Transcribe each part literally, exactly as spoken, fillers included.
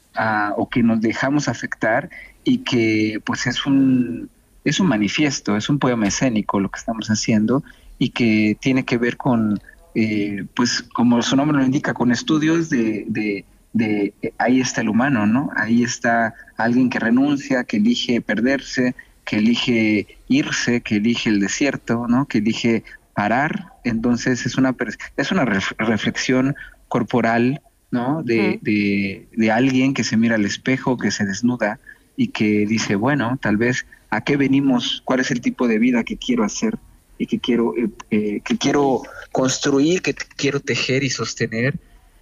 uh, o que nos dejamos afectar y que pues es un, es un manifiesto, es un poema escénico lo que estamos haciendo y que tiene que ver con, eh, pues como su nombre lo indica, con estudios de, de, de eh, ahí está el humano, ¿no? Ahí está alguien que renuncia, que elige perderse, que elige irse, que elige el desierto, ¿no? Que elige parar. Entonces es una, es una ref, reflexión corporal, ¿no? De, Mm. de, de alguien que se mira al espejo, que se desnuda y que dice, bueno, tal vez a qué venimos, cuál es el tipo de vida que quiero hacer y que quiero, eh, eh, que quiero construir, que quiero tejer y sostener,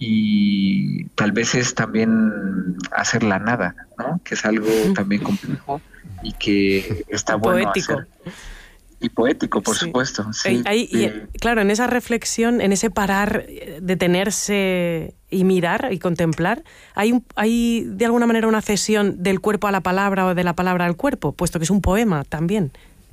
y tal vez es también hacer la nada, ¿no? Que es algo también complejo y que está Y bueno poético. hacer. Y poético, por Sí. supuesto, Hay- sí. hay- y, Eh, claro, en esa reflexión, en ese parar, eh, detenerse y mirar y contemplar, ¿hay, un- hay de alguna manera una cesión del cuerpo a la palabra o de la palabra al cuerpo? Puesto que es un poema también.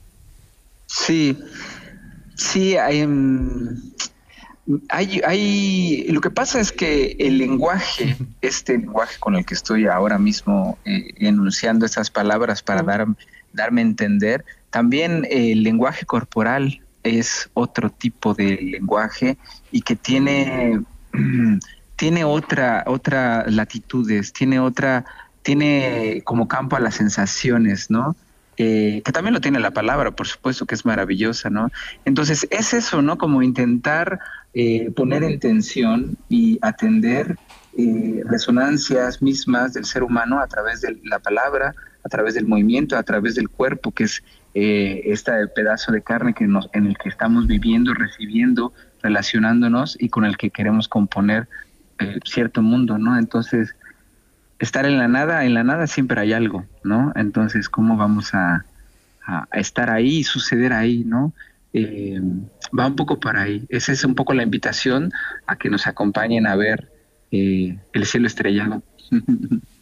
sí, sí, hay, mm, hay, hay, lo que pasa es que el lenguaje, este lenguaje con el que estoy ahora mismo eh, enunciando estas palabras para Mm. dar, darme a entender, también eh, el lenguaje corporal es otro tipo de lenguaje y que tiene, tiene otra, otra latitudes, tiene otra, tiene como campo a las sensaciones, ¿no? Eh, que también lo tiene la palabra, por supuesto, que es maravillosa, ¿no? Entonces, es eso, ¿no? Como intentar eh, poner en tensión y atender eh, resonancias mismas del ser humano a través de la palabra, a través del movimiento, a través del cuerpo, que es eh, este pedazo de carne que nos, en el que estamos viviendo, recibiendo, relacionándonos y con el que queremos componer eh, cierto mundo, ¿no? Entonces, estar en la nada, en la nada siempre hay algo, ¿no? Entonces, ¿cómo vamos a, a, a estar ahí y suceder ahí, ¿no? Eh, va un poco para ahí. Esa es un poco la invitación a que nos acompañen a ver eh, el cielo estrellado.